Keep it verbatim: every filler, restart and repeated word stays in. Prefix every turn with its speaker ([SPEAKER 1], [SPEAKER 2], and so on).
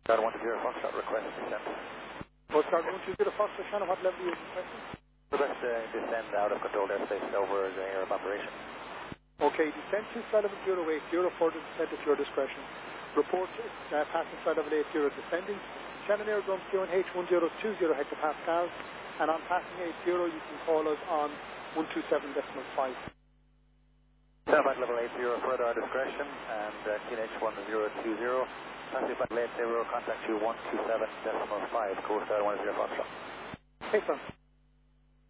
[SPEAKER 1] Star one zero Foxtrot request descent.
[SPEAKER 2] Coast Guard one two zero Foxtrot, Shannon, what level are you requesting?
[SPEAKER 1] Request uh, descend out of controlled airspace over the area of operation.
[SPEAKER 2] Okay, descent to side level zero eight zero, further descent at your discretion. Report uh, passing side level eight zero descending. Shannon Aerodrome C one H one zero two zero hectopascals, and on passing eight zero you can call us on one two seven decimal five.
[SPEAKER 1] Standby level eight zero, further our discretion, and uh, T N H one zero two zero. Passing by eight zero, contact you one two seven decimal five, Coast Guard one zero Foxtrot.
[SPEAKER 2] Okay, sir.